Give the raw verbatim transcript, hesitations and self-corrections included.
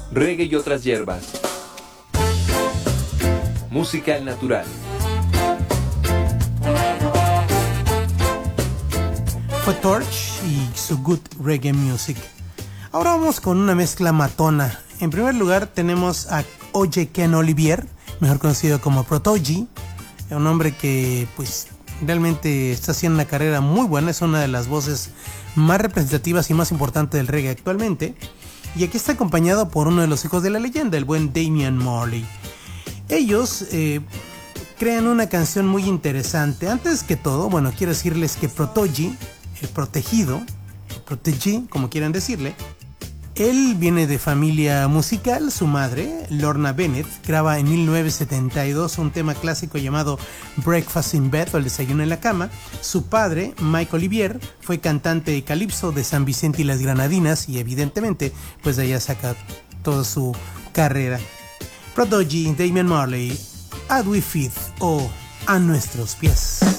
reggae y otras hierbas. Música al natural. Fue Torch y su Good Reggae Music. Ahora vamos con una mezcla matona. En primer lugar tenemos a Oye Ken Olivier, mejor conocido como Protoji, un hombre que pues realmente está haciendo una carrera muy buena, es una de las voces más representativas y más importantes del reggae actualmente, y aquí está acompañado por uno de los hijos de la leyenda, el buen Damian Marley. Ellos eh, crean una canción muy interesante. Antes que todo, bueno, quiero decirles que Protoji, el protegido, el protégé, como quieran decirle, él viene de familia musical. Su madre, Lorna Bennett, graba en mil novecientos setenta y dos un tema clásico llamado Breakfast in Bed o El desayuno en la cama. Su padre, Mike Olivier, fue cantante de calipso de San Vicente y las Granadinas y evidentemente pues de allá saca toda su carrera. Prodigy, Damian Marley, At We Feed o A Nuestros Pies.